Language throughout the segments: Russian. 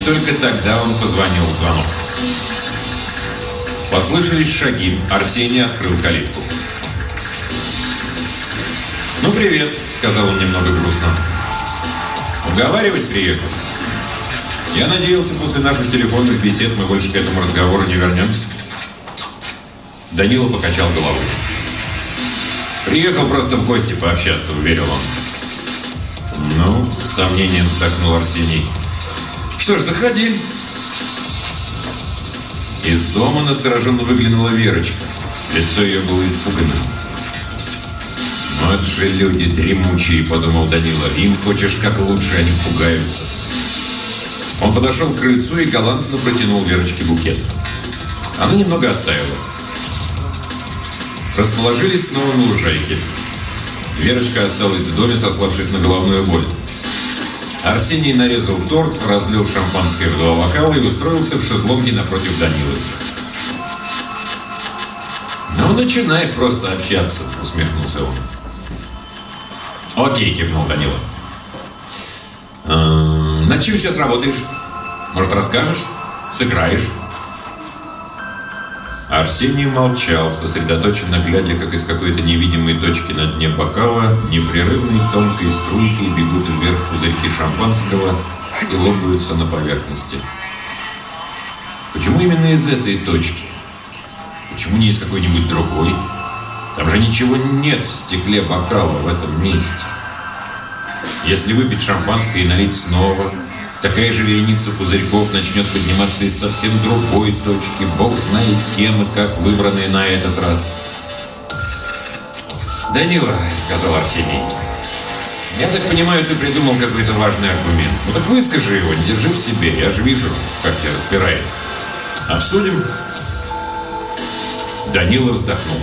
Только тогда он позвонил в звонок. Послышались шаги. Арсений открыл калитку. «Ну, привет», — сказал он немного грустно. «Уговаривать приехал. Я надеялся, после наших телефонных бесед мы больше к этому разговору не вернемся». Данила покачал головой. «Приехал просто в гости пообщаться», — уверил он. «Ну», — с сомнением вздохнул Арсений. «Что ж, заходи». Из дома настороженно выглянула Верочка. Лицо ее было испуганным. «Вот же люди дремучие», — подумал Данила. «Им хочешь как лучше, они пугаются». Он подошел к крыльцу и галантно протянул Верочке букет. Она немного оттаяла. Расположились снова на лужайке. Верочка осталась в доме, сославшись на головную боль. Арсений нарезал торт, разлил шампанское в 2 бокала и устроился в шезлонге напротив Данилы. «Ну, начинай просто общаться», — усмехнулся он. «Окей», — кивнул Данила. «Над чем сейчас работаешь? Может, расскажешь? Сыграешь?» Арсений молчал, сосредоточенно глядя, как из какой-то невидимой точки на дне бокала непрерывной тонкой струйкой бегут вверх пузырьки шампанского и лопаются на поверхности. Почему именно из этой точки? Почему не из какой-нибудь другой? Там же ничего нет в стекле бокала в этом месте. Если выпить шампанское и налить снова, такая же вереница пузырьков начнет подниматься из совсем другой точки. Бог знает кем и как, выбранные на этот раз. «Данила», — сказал Арсений, — «я так понимаю, ты придумал какой-то важный аргумент. Ну так выскажи его, не держи в себе. Я же вижу, как тебя распирает. Обсудим?» Данила вздохнул.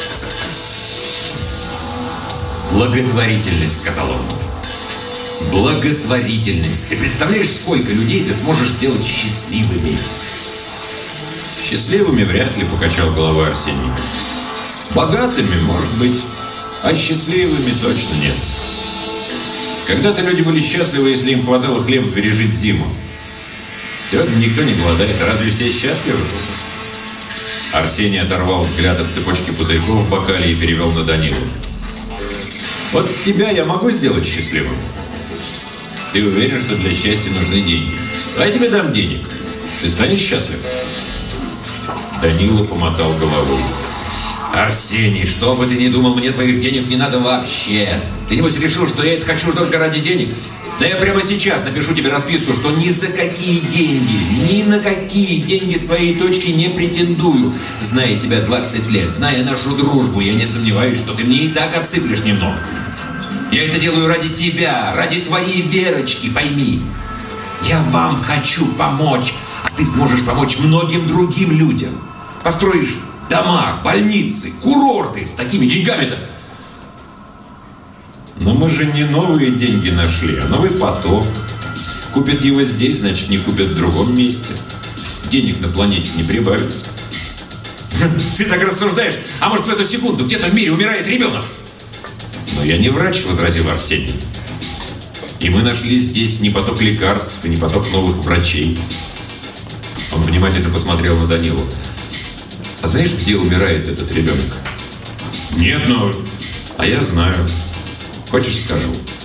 «Благотворительность», — сказал он. «Благотворительность. Ты представляешь, сколько людей ты сможешь сделать счастливыми?» «Счастливыми вряд ли», — покачал головой Арсений. «Богатыми, может быть, а счастливыми точно нет. Когда-то люди были счастливы, если им хватало хлеба пережить зиму. Сегодня никто не голодает, а разве все счастливы?» Арсений оторвал взгляд от цепочки пузырьков в бокале и перевел на Данилу. «Вот тебя я могу сделать счастливым? Ты уверен, что для счастья нужны деньги? А я тебе дам денег. Ты станешь счастлив?» Данила помотал головой. «Арсений, что бы ты ни думал, мне твоих денег не надо вообще. Ты, небось, решил, что я это хочу только ради денег? Да я прямо сейчас напишу тебе расписку, что ни за какие деньги, ни на какие деньги с твоей точки не претендую. Зная тебя 20 лет, зная нашу дружбу, я не сомневаюсь, что ты мне и так отсыплешь немного. Я это делаю ради тебя, ради твоей Верочки, пойми. Я вам хочу помочь, а ты сможешь помочь многим другим людям. Построишь дома, больницы, курорты с такими деньгами-то». «Но мы же не новые деньги нашли, а новый поток. Купят его здесь, значит, не купят в другом месте. Денег на планете не прибавится». «Ты так рассуждаешь? А может, в эту секунду где-то в мире умирает ребенок?» «Но я не врач», — возразил Арсений. «И мы нашли здесь не поток лекарств и не поток новых врачей». Он внимательно посмотрел на Данилу. «А знаешь, где умирает этот ребенок?» «Нет, но...» «А я знаю. Хочешь, скажу?»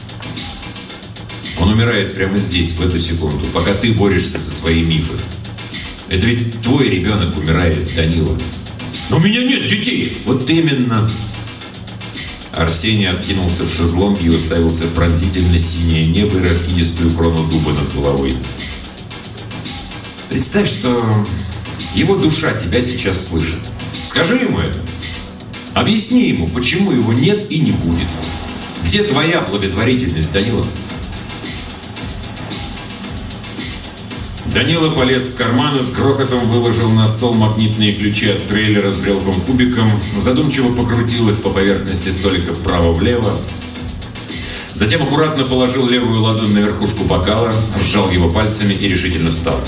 Он умирает прямо здесь, в эту секунду, пока ты борешься со своей мифой. Это ведь твой ребенок умирает, Данила. «Но у меня нет детей!» «Вот именно!» Арсений откинулся в шезлонге и уставился в пронзительно синее небо и раскидистую крону дуба над головой. «Представь, что его душа тебя сейчас слышит. Скажи ему это. Объясни ему, почему его нет и не будет. Где твоя благотворительность, Данила?» Данила полез в карман и с грохотом выложил на стол магнитные ключи от трейлера с брелком кубиком, задумчиво покрутил их по поверхности столика вправо-влево, затем аккуратно положил левую ладонь на верхушку бокала, сжал его пальцами и решительно встал.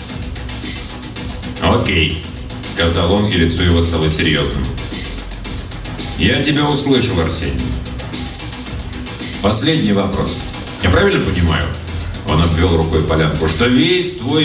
«Окей», — сказал он, и лицо его стало серьезным. «Я тебя услышал, Арсений. Последний вопрос. Я правильно понимаю? Он обвел рукой полянку, что весь твой